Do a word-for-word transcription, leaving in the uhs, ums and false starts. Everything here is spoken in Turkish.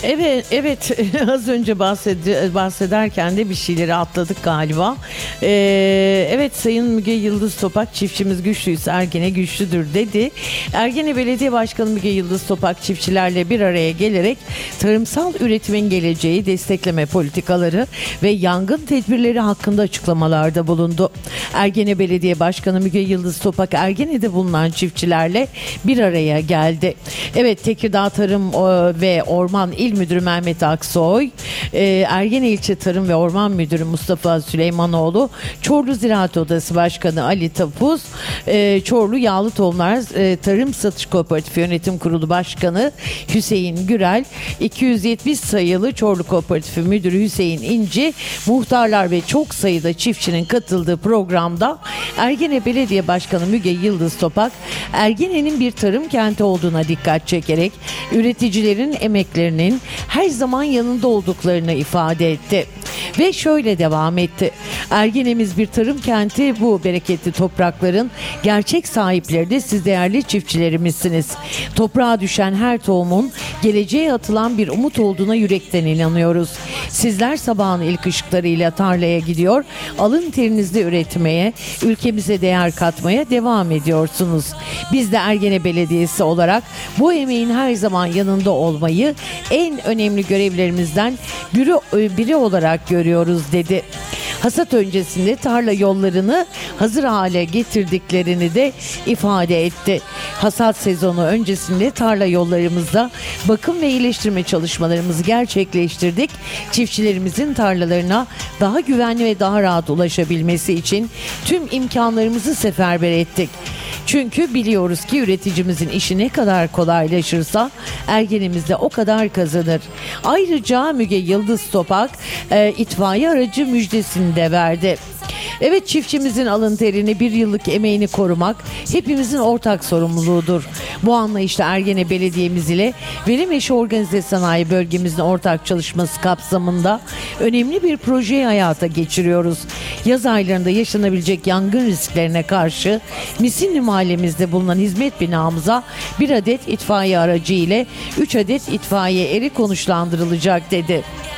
Evet, evet. Az önce bahsed- bahsederken de bir şeyleri atladık galiba. Ee, evet, Sayın Müge Yıldız Topak, çiftçimiz güçlüyse Ergene güçlüdür dedi. Ergene Belediye Başkanı Müge Yıldız Topak çiftçilerle bir araya gelerek tarımsal üretimin geleceği, destekleme politikaları ve yangın tedbirleri hakkında açıklamalarda bulundu. Ergene Belediye Başkanı Müge Yıldız Topak Ergene'de bulunan çiftçilerle bir araya geldi. Evet, Tekirdağ Tarım ve Orman İl Müdürü Mehmet Aksoy, Ergene İlçe Tarım ve Orman Müdürü Mustafa Süleymanoğlu, Çorlu Ziraat Odası Başkanı Ali Tapuz, Çorlu Yağlı Tohumlar Tarım Satış Kooperatif Yönetim Kurulu Başkanı Hüseyin Gürel, iki yüz yetmiş sayılı Çorlu Kooperatifi Müdürü Hüseyin İnci, muhtarlar ve çok sayıda çiftçinin katıldığı programda Ergene Belediye Başkanı Müge Yıldız Topak, Ergene'nin bir tarım kenti olduğuna dikkat çekerek üreticilerin emeklerinin her zaman yanında olduklarını ifade etti. Ve şöyle devam etti. Ergene'miz bir tarım kenti, bu bereketli toprakların gerçek sahipleri de siz değerli çiftçilerimizsiniz. Toprağa düşen her tohumun geleceğe atılan bir umut olduğuna yürekten inanıyoruz. Sizler sabahın ilk ışıklarıyla tarlaya gidiyor, alın terinizle üretmeye, ülkemize değer katmaya devam ediyorsunuz. Biz de Ergene Belediyesi olarak bu emeğin her zaman yanında olmayı en önemli görevlerimizden biri, biri olarak görüyoruz dedi. Hasat öncesinde tarla yollarını hazır hale getirdiklerini de ifade etti. Hasat sezonu öncesinde tarla yollarımızda bakım ve iyileştirme çalışmalarımızı gerçekleştirdik. Çiftçilerimizin tarlalarına daha güvenli ve daha rahat ulaşabilmesi için tüm imkanlarımızı seferber ettik. Çünkü biliyoruz ki üreticimizin işi ne kadar kolaylaşırsa Ergenimiz de o kadar kazanır. Ayrıca Müge Yıldız Topak e, itfaiye aracı müjdesini de verdi. Evet, çiftçimizin alın terini, bir yıllık emeğini korumak hepimizin ortak sorumluluğudur. Bu anlayışla Ergene Belediye'miz ile Verimeşe Organize Sanayi Bölgemizin ortak çalışması kapsamında önemli bir projeyi hayata geçiriyoruz. Yaz aylarında yaşanabilecek yangın risklerine karşı Misinli mahallemizde bulunan hizmet binamıza bir adet itfaiye aracı ile üç adet itfaiye eri konuşlandırılacak dedi.